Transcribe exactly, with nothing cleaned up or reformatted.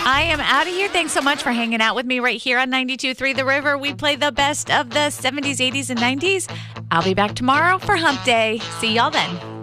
I am out of here. Thanks so much for hanging out with me right here on ninety-two point three The River. We play the best of the seventies, eighties, and nineties. I'll be back tomorrow for Hump Day. See y'all then.